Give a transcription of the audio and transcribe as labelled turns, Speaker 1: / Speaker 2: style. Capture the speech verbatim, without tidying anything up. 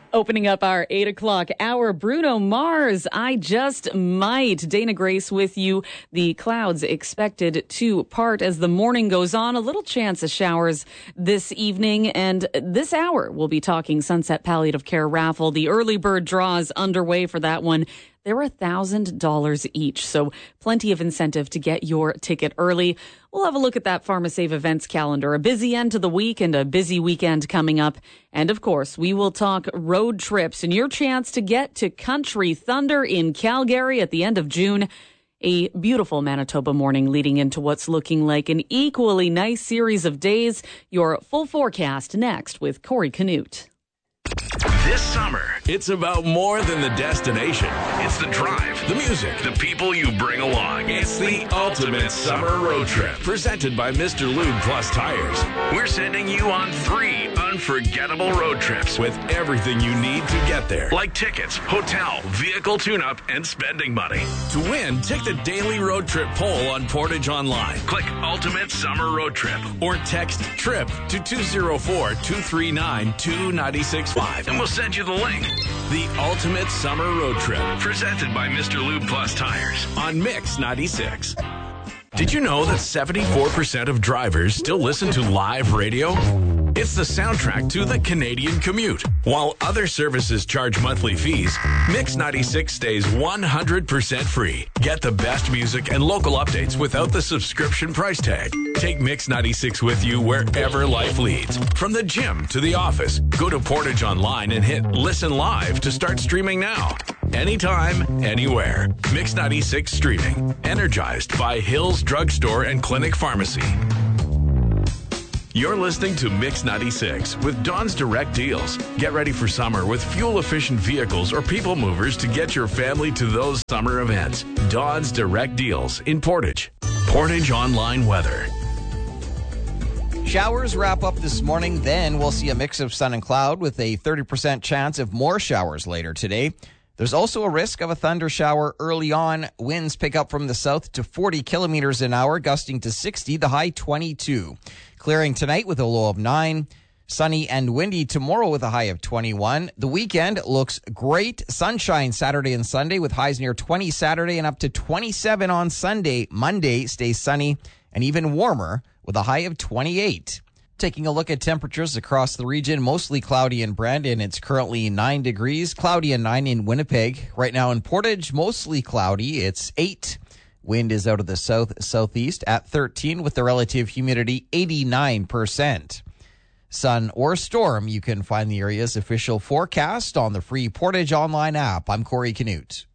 Speaker 1: Opening up our eight o'clock hour, Bruno Mars, I Just Might. Dana Grace with you. The clouds expected to part as the morning goes on. A little chance of showers this evening. And this hour, we'll be talking Sunset Palliative Care Raffle. The early bird draw is underway for that one. They're one thousand dollars each, so plenty of incentive to get your ticket early. We'll have a look at that PharmaSave events calendar. A busy end to the week and a busy weekend coming up. And, of course, we will talk road trips and your chance to get to Country Thunder in Calgary at the end of June. A beautiful Manitoba morning leading into what's looking like an equally nice series of days. Your full forecast next with Corey Canute.
Speaker 2: This summer, it's about more than the destination. It's the drive, the music, the people you bring along. It's the ultimate summer road trip. Presented by Mister Lube Plus Tires. We're sending you on three unforgettable road trips with everything you need to get there. Like tickets, hotel, vehicle tune-up, and spending money. To win, take the daily road trip poll on Portage Online. Click Ultimate Summer Road Trip or text TRIP to two zero four, two three nine, two nine six five and we'll send you the link. The Ultimate Summer Road Trip, presented by Mister Lube Plus Tires on Mix ninety-six. Did you know that seventy-four percent of drivers still listen to live radio? It's the soundtrack to the Canadian commute. While other services charge monthly fees, Mix ninety-six stays one hundred percent free. Get the best music and local updates without the subscription price tag. Take Mix ninety-six with you wherever life leads. From the gym to the office, go to Portage Online and hit Listen Live to start streaming now. Anytime, anywhere. Mix ninety-six streaming. Energized by Hills Drugstore and Clinic Pharmacy. You're listening to Mix ninety-six with Don's Direct Deals. Get ready for summer with fuel-efficient vehicles or people movers to get your family to those summer events. Don's Direct Deals in Portage. Portage Online weather.
Speaker 3: Showers wrap up this morning. Then we'll see a mix of sun and cloud with a thirty percent chance of more showers later today. There's also a risk of a thunder shower early on. Winds pick up from the south to forty kilometers an hour, gusting to sixty, the high twenty-two. Clearing tonight with a low of nine. Sunny and windy tomorrow with a high of twenty-one. The weekend looks great. Sunshine Saturday and Sunday with highs near twenty Saturday and up to twenty-seven on Sunday. Monday stays sunny and even warmer with a high of twenty-eight. Taking a look at temperatures across the region, mostly cloudy in Brandon. It's currently nine degrees, cloudy and nine in Winnipeg. Right now in Portage, mostly cloudy. It's eight. Wind is out of the south-southeast at thirteen with the relative humidity eighty-nine percent. Sun or storm, you can find the area's official forecast on the free Portage Online app. I'm Corey Canute.